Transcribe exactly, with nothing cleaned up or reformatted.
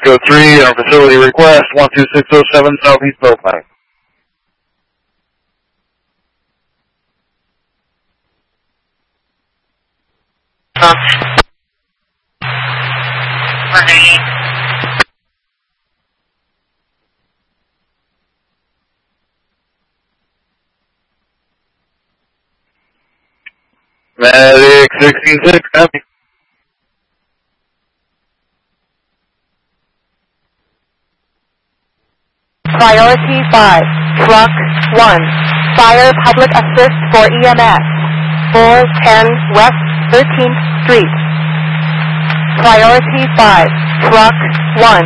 code three on facility request one two six zero seven Southeast Beltline. Medic sixteen six, copy. Priority five, Truck one, Fire Public Assist for E M S, four ten West thirteenth Street. Priority five, Truck one.